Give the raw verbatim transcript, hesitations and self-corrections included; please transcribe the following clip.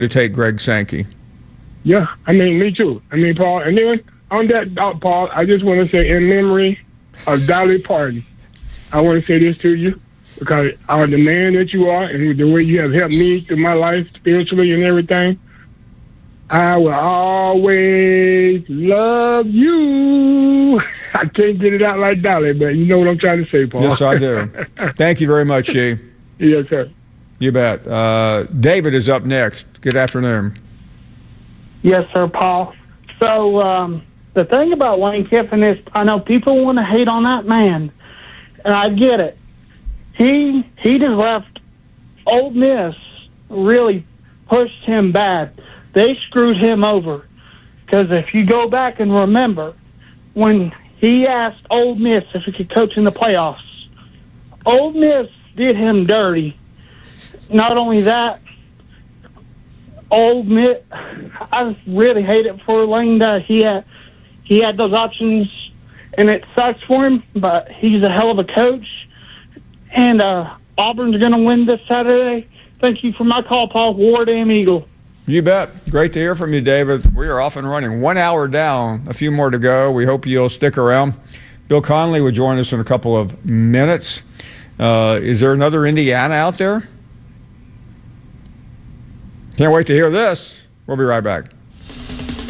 to take Greg Sankey. Yeah, I mean, me too. I mean, Paul, and then on that note, Paul, I just want to say in memory of Dolly Parton, I want to say this to you because uh, the man that you are and the way you have helped me through my life spiritually and everything, I will always love you. I can't get it out like Dolly, but you know what I'm trying to say, Paul. Yes, I do. Thank you very much, Shee. Yes, sir. You bet. Uh, David is up next. Good afternoon. Yes, sir, Paul. So um, the thing about Lane Kiffin is I know people want to hate on that man, and I get it. He he just left Ole Miss really pushed him bad. They screwed him over because if you go back and remember when he asked Ole Miss if he could coach in the playoffs, Ole Miss did him dirty. Not only that, Ole Miss, I really hate it for Lane that he had he had those options, and it sucks for him. But he's a hell of a coach, and uh, Auburn's going to win this Saturday. Thank you for my call, Paul. War Damn Eagle. You bet. Great to hear from you, David. We are off and running. One hour down, a few more to go. We hope you'll stick around. Bill Connelly will join us in a couple of minutes. Uh, is there another Indiana out there? Can't wait to hear this. We'll be right back.